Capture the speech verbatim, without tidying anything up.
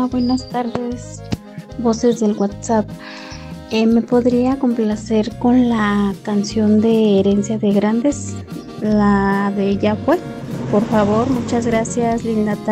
buenas tardes. Voces del WhatsApp. Eh, ¿me podría complacer con la canción de Herencia de Grandes? La de Ya fue. Por favor, muchas gracias, linda tarde.